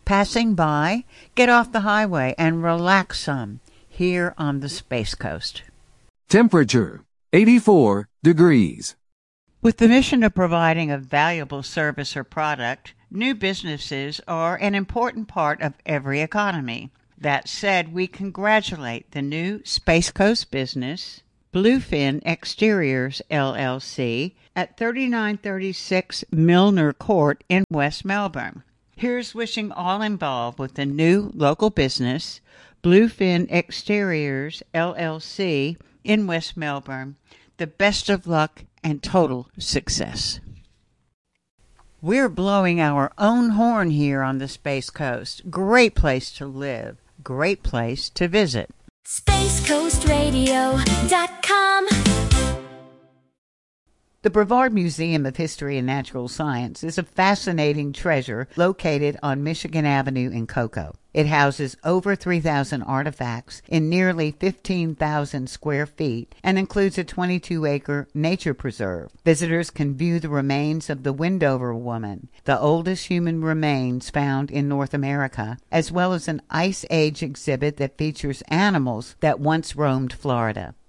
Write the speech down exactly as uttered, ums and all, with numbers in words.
passing by, get off the highway and relax some here on the Space Coast. Temperature, eighty-four degrees. With the mission of providing a valuable service or product, new businesses are an important part of every economy. That said, we congratulate the new Space Coast business, Bluefin Exteriors, L L C, at thirty-nine thirty-six Milner Court in West Melbourne. Here's wishing all involved with the new local business, Bluefin Exteriors, L L C, in West Melbourne, the best of luck and total success. We're blowing our own horn here on the Space Coast. Great place to live. Great place to visit. space coast radio dot com. The Brevard Museum of History and Natural Science is a fascinating treasure located on Michigan Avenue in Cocoa. It houses over three thousand artifacts in nearly fifteen thousand square feet and includes a twenty-two acre nature preserve. Visitors can view the remains of the Windover woman, the oldest human remains found in North America, as well as an Ice Age exhibit that features animals that once roamed Florida.